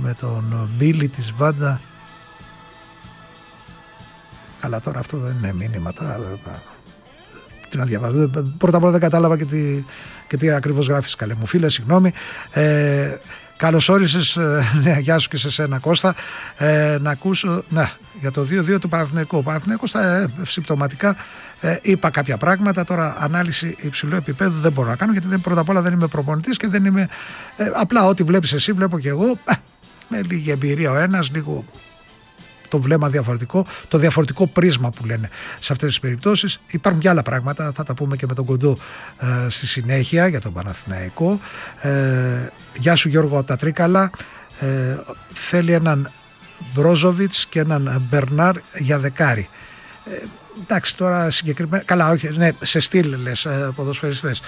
με τον Μπίλι της Βάντα. Αλλά τώρα αυτό δεν είναι μήνυμα. Τώρα, τι να διαβάζω. Πρώτα απ' όλα δεν κατάλαβα και τι ακριβώς γράφεις, καλέ μου φίλε, συγγνώμη. Καλώς όρισες, γεια σου και σε σένα Κώστα. Να ακούσω για το 2-2 του Παναθηναϊκού. Ο Παναθηναϊκός συμπτωματικά είπα κάποια πράγματα. Τώρα ανάλυση υψηλού επίπεδου δεν μπορώ να κάνω, γιατί πρώτα απ' όλα δεν είμαι προπονητής και δεν είμαι. Απλά ό,τι βλέπεις εσύ βλέπω και εγώ. Με λίγη εμπειρία ο ένας, λίγο το βλέμμα διαφορετικό, το διαφορετικό πρίσμα που λένε σε αυτές τις περιπτώσεις. Υπάρχουν και άλλα πράγματα, θα τα πούμε και με τον Κοντό στη συνέχεια για τον Παναθηναϊκό. Γεια σου Γιώργο από τα Τρίκαλα. Θέλει έναν Μπρόζοβιτς και έναν Μπερνάρ για δεκάρι. Εντάξει, τώρα συγκεκριμένα, καλά, όχι, ναι, σε στυλ λες, ποδοσφαιριστές.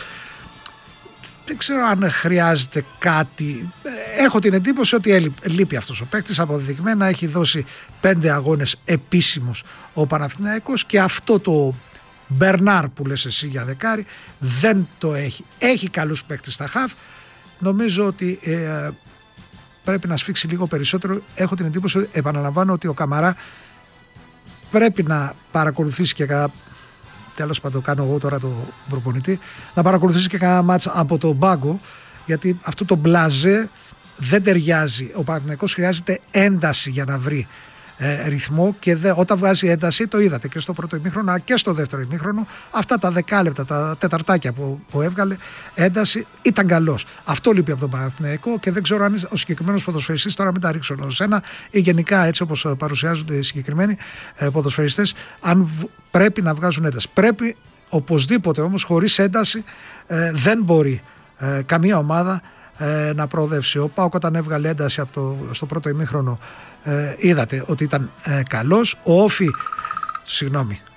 Δεν ξέρω αν χρειάζεται κάτι. Έχω την εντύπωση ότι λείπει αυτός ο παίκτης. Αποδεδειγμένα έχει δώσει 5 αγώνες επίσημους ο Παναθηναϊκός και αυτό το Μπερνάρ που λες εσύ για δεκάρι δεν το έχει. Έχει καλούς παίκτες στα χαφ. Νομίζω ότι πρέπει να σφίξει λίγο περισσότερο. Έχω την εντύπωση, επαναλαμβάνω, ότι ο Καμαρά πρέπει να παρακολουθήσει και τέλος πάντων κάνω εγώ τώρα το προπονητή, να παρακολουθήσει και κανένα μάτς από τον πάγκο, γιατί αυτό το μπλαζέ δεν ταιριάζει. Ο Παναθηναϊκός χρειάζεται ένταση για να βρει ρυθμό και όταν βγάζει ένταση, το είδατε και στο πρώτο ημίχρονο αλλά και στο δεύτερο ημίχρονο, αυτά τα δεκάλεπτα, τα τεταρτάκια που έβγαλε ένταση ήταν καλός. Αυτό λείπει από τον Παναθηναϊκό και δεν ξέρω αν ο συγκεκριμένος ποδοσφαιριστής, τώρα μην τα ρίξω σε ένα ή γενικά έτσι όπως παρουσιάζονται οι συγκεκριμένοι ποδοσφαιριστές, αν πρέπει να βγάζουν ένταση. Πρέπει οπωσδήποτε όμως, χωρίς ένταση δεν μπορεί καμία ομάδα να προοδεύσει. Ο ΠΑΟΚ όταν έβγαλε ένταση στο πρώτο ημίχρονο είδατε ότι ήταν καλός. Ο Όφι, συγγνώμη,